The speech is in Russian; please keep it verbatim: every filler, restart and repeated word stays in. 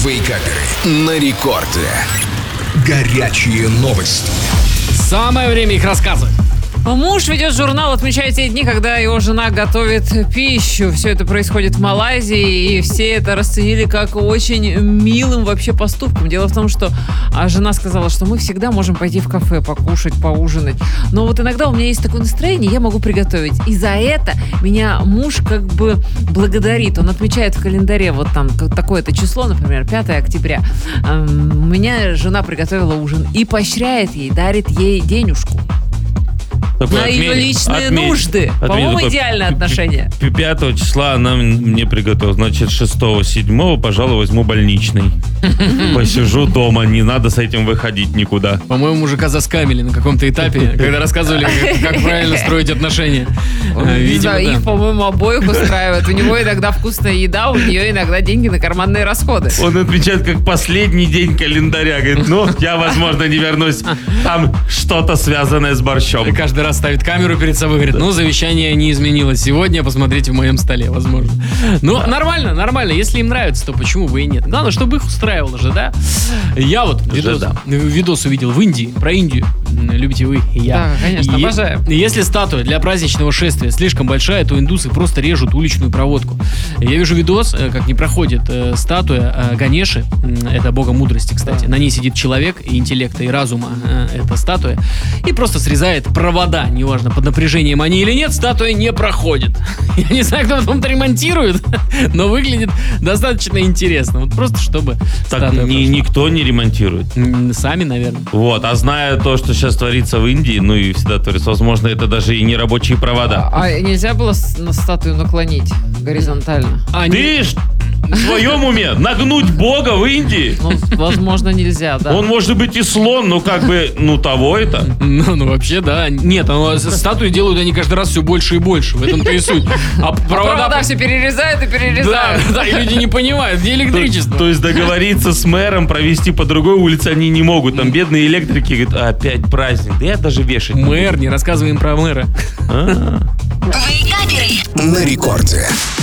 Вейкаперы на рекорде. Горячие новости. Самое время их рассказывать. Муж ведет журнал, отмечает те дни, когда его жена готовит пищу. Все это происходит в Малайзии, и все это расценили как очень милым вообще поступком. Дело в том, что а жена сказала, что мы всегда можем пойти в кафе, покушать, поужинать. Но вот иногда у меня есть такое настроение, я могу приготовить. И за это меня муж как бы благодарит. Он отмечает в календаре вот там такое-то число, например, пятое октября. У меня жена приготовила ужин и поощряет ей, дарит ей денежку. Такой на отметь, ее личные отметь, нужды. отметь, По-моему, такой, идеальное отношение. пятого числа она мне приготовила. Значит, шестого, седьмого, пожалуй, возьму больничный. Посижу дома, не надо с этим выходить никуда. По-моему, мужика заскамили на каком-то этапе, когда рассказывали, как, как правильно строить отношения. Видимо, да, да. их, по-моему, обоих устраивает. У него иногда вкусная еда, у нее иногда деньги на карманные расходы. Он отмечает как последний день календаря. Говорит, ну, я, возможно, не вернусь. Там что-то связанное с борщом. Каждый раз ставит камеру перед собой и говорит, ну, завещание не изменилось. Сегодня посмотрите в моем столе, возможно. Ну, да. нормально, нормально. Если им нравится, то почему бы и нет? Главное, чтобы их устраивало же, да? Я вот видос, да. видос увидел в Индии, про Индию. Любите вы и я. Да, конечно, и, обожаю. Если статуя для праздничного шествия слишком большая, то индусы просто режут уличную проводку. Я вижу видос, как не проходит э, статуя э, Ганеши, э, это бога мудрости, кстати. Да. На ней сидит человек и интеллекта, и разума, э, это статуя, и просто срезает провода. Неважно, под напряжением они или нет, статуя не проходит. Я не знаю, кто потом-то ремонтирует, но выглядит достаточно интересно. Вот просто чтобы так ни, никто не ремонтирует. Сами, наверное. Вот, а зная то, что сейчас творится в Индии, ну и всегда творится, возможно, это даже и не рабочие провода. А, а нельзя было на статую наклонить горизонтально? А, Ты не... в своем уме нагнуть бога в Индии? Ну, возможно, нельзя, да. Он может быть и слон, но как бы, ну того это. Ну, ну вообще, да. Нет, ну, статуи делают они каждый раз все больше и больше. В этом-то и суть. А провода, провода все перерезают и перерезают. Да, да, и люди не понимают, где электричество. То, то есть договориться с мэром, провести по другой улице они не могут. Там бедные электрики говорят, опять праздник. Да я даже вешать. Мэр, не рассказываем про мэра. На рекорде.